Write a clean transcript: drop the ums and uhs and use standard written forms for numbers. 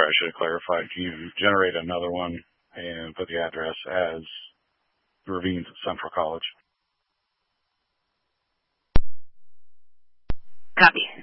sorry, I should have clarified. Can you generate another one and put the address as Ravine Central College? Copy.